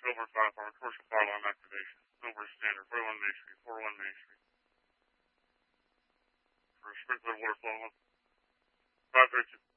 Silver Fire Department, commercial fire alarm activation. Silver Standard, 41 Main Street, 41 Main Street. For sprinkler water flow, 532.